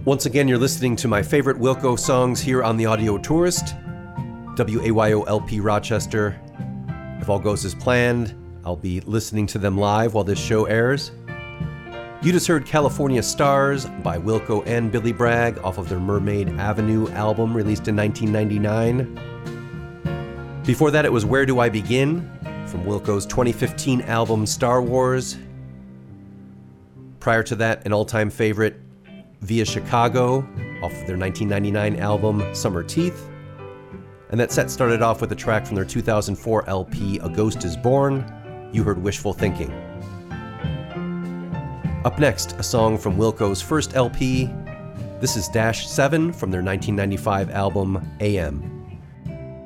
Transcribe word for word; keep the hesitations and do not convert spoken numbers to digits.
Once again, you're listening to my favorite Wilco songs here on The Audio Tourist, W A Y O L P Rochester. If all goes as planned, I'll be listening to them live while this show airs. You just heard California Stars by Wilco and Billy Bragg off of their Mermaid Avenue album released in nineteen ninety-nine. Before that, it was Where Do I Begin from Wilco's twenty fifteen album Star Wars. Prior to that, an all-time favorite, Via Chicago, off of their nineteen ninety-nine album Summer Teeth. And that set started off with a track from their two thousand four L P A Ghost Is Born. You heard Wishful Thinking. Up next, a song from Wilco's first L P. This is Dash seven from their nineteen ninety-five album A M.